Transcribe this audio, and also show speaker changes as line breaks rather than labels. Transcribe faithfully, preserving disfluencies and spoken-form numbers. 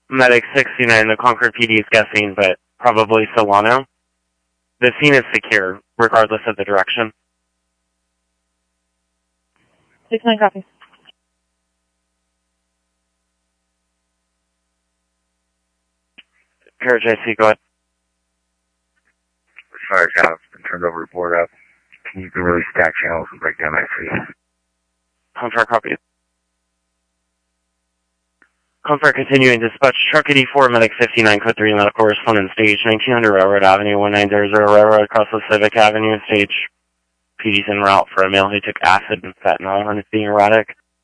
Medic sixty-nine, the Concord P D is guessing, but probably Solano. The scene is secure, regardless of the direction.
six nine copy.
Carriage I C, go ahead.
Sorry, kind of been turned over, report up. Can you really stack channels and break down that free?
Contract copy. Contract continuing, dispatch truck eighty-four, medic fifty-nine, code three, medical respondent, stage nineteen hundred Railroad Avenue, one nine zero zero Railroad, across the Civic Avenue, stage P D's en route for a male who took acid and fentanyl and is being erratic.